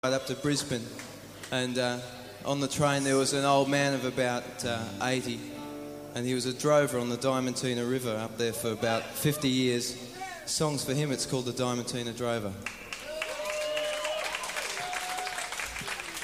right up to Brisbane, and on the train there was an old man of about 80, and he was a drover on the Diamantina River up there for about 50 years. Songs for him, it's called the Diamantina Drover.